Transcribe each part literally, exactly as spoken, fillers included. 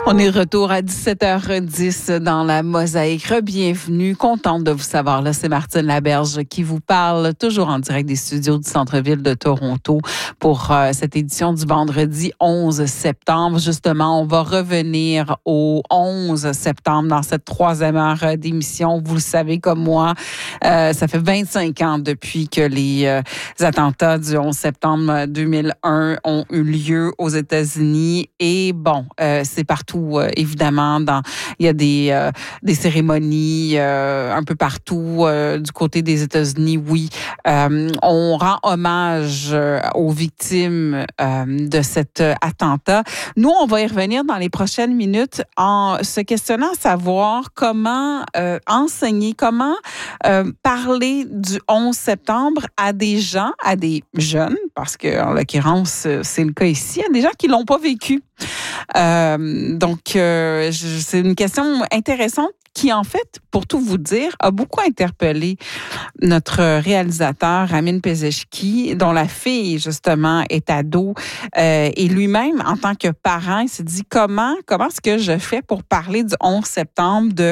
On est de retour à dix-sept heures dix dans la Mosaïque. Bienvenue, contente de vous savoir. Là, c'est Martine Laberge qui vous parle, toujours en direct des studios du centre-ville de Toronto pour euh, cette édition du vendredi onze septembre. Justement, on va revenir au onze septembre dans cette troisième heure d'émission. Vous le savez comme moi, euh, ça fait vingt-cinq ans depuis que les, euh, les attentats du onze septembre deux mille un ont eu lieu aux États-Unis. Et bon, euh, c'est partout. Euh, évidemment, dans il y a des euh, des cérémonies euh, un peu partout euh, du côté des États-Unis. Oui, euh, on rend hommage euh, aux victimes euh, de cet attentat. Nous, on va y revenir dans les prochaines minutes en se questionnant à savoir comment euh, enseigner, comment euh, parler du onze septembre à des gens, à des jeunes, parce que en l'occurrence, c'est le cas ici, à des gens qui l'ont pas vécu. Euh, donc, euh, je, c'est une question intéressante qui, en fait, pour tout vous dire, a beaucoup interpellé notre réalisateur, Ramin Pezeshki, dont la fille, justement, est ado. Euh, et lui-même, en tant que parent, il s'est dit comment, comment est-ce que je fais pour parler du onze septembre, de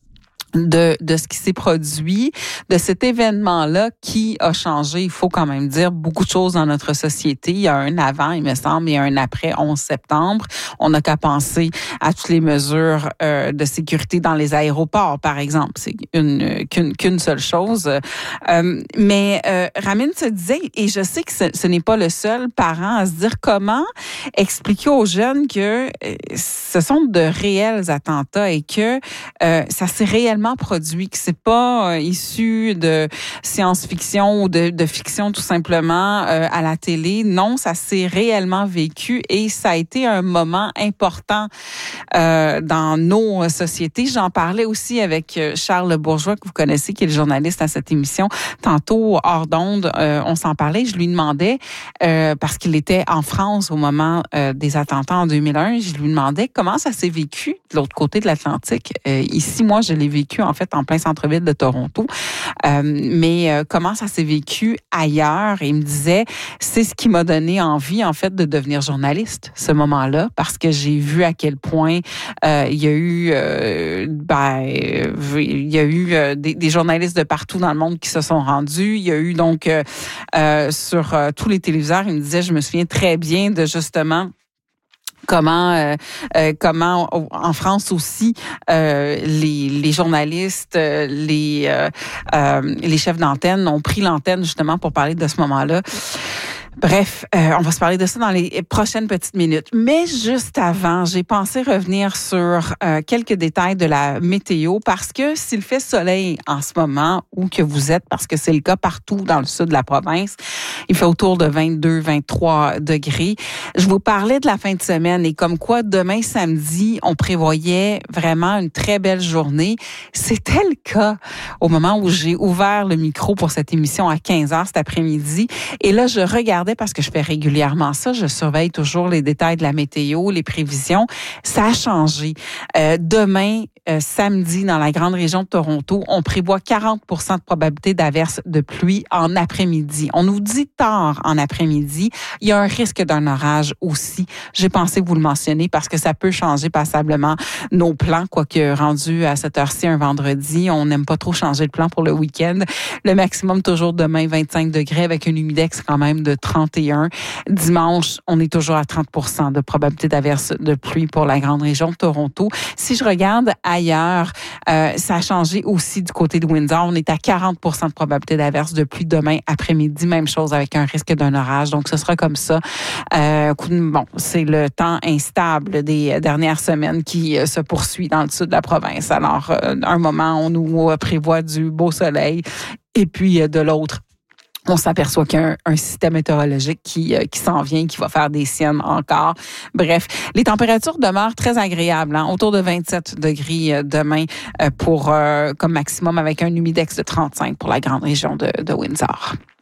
de de ce qui s'est produit, de cet événement-là qui a changé, il faut quand même dire, beaucoup de choses dans notre société. Il y a un avant, il me semble, et un après onze septembre. On n'a qu'à penser à toutes les mesures euh, de sécurité dans les aéroports, par exemple. C'est une qu'une, qu'une seule chose. Euh, mais euh, Ramin se disait, et je sais que ce, ce n'est pas le seul parent à se dire comment expliquer aux jeunes que euh, ce sont de réels attentats et que euh, ça s'est réellement produit, que c'est pas euh, issu de science-fiction ou de, de fiction tout simplement euh, à la télé. Non, ça s'est réellement vécu et ça a été un moment important euh, dans nos sociétés. J'en parlais aussi avec Charles Bourgeois, que vous connaissez, qui est le journaliste à cette émission. Tantôt, hors d'onde, euh, on s'en parlait. Je lui demandais, euh, parce qu'il était en France au moment euh, des attentats en deux mille un, je lui demandais comment ça s'est vécu de l'autre côté de l'Atlantique. Euh, ici, moi, je l'ai vécu en fait en plein centre-ville de Toronto. Euh, mais euh, comment ça s'est vécu ailleurs? Et il me disait, c'est ce qui m'a donné envie en fait de devenir journaliste, ce moment-là, parce que j'ai vu à quel point euh, il y a eu, euh, ben, il y a eu euh, des, des journalistes de partout dans le monde qui se sont rendus. Il y a eu donc euh, euh, sur euh, tous les téléviseurs, il me disait, je me souviens très bien de justement comment euh, euh, comment en France aussi euh, les les journalistes euh, les euh, euh, les chefs d'antenne ont pris l'antenne justement pour parler de ce moment-là. Bref, euh, on va se parler de ça dans les prochaines petites minutes. Mais juste avant, j'ai pensé revenir sur euh, quelques détails de la météo parce que s'il fait soleil en ce moment, où que vous êtes, parce que c'est le cas partout dans le sud de la province, il fait autour de vingt-deux, vingt-trois degrés. Je vous parlais de la fin de semaine et comme quoi demain samedi, on prévoyait vraiment une très belle journée. C'était le cas au moment où j'ai ouvert le micro pour cette émission à quinze heures cet après-midi. Et là, je regardais parce que je fais régulièrement ça. Je surveille toujours les détails de la météo, les prévisions. Ça a changé. Euh, demain, euh, samedi, dans la grande région de Toronto, on prévoit quarante pour cent de probabilité d'averse de pluie en après-midi. On nous dit tard en après-midi. Il y a un risque d'un orage aussi. J'ai pensé vous le mentionner parce que ça peut changer passablement nos plans, quoique rendu à cette heure-ci un vendredi, on n'aime pas trop changer de plan pour le week-end. Le maximum toujours demain, vingt-cinq degrés avec un humidex quand même de trente et un. Dimanche, on est toujours à trente pour cent de probabilité d'averse de pluie pour la grande région de Toronto. Si je regarde ailleurs, euh, ça a changé aussi du côté de Windsor. On est à quarante pour cent de probabilité d'averse de pluie demain après-midi. Même chose avec un risque d'un orage. Donc, ce sera comme ça. Euh, bon, c'est le temps instable des dernières semaines qui se poursuit dans le sud de la province. Alors, euh, un moment, on nous prévoit du beau soleil et puis de l'autre, on s'aperçoit qu'il y a un, un système météorologique qui, euh, qui s'en vient, qui va faire des siennes encore. Bref, les températures demeurent très agréables, hein, autour de vingt-sept degrés demain euh, pour euh, comme maximum avec un humidex de trente-cinq pour la grande région de, de Windsor.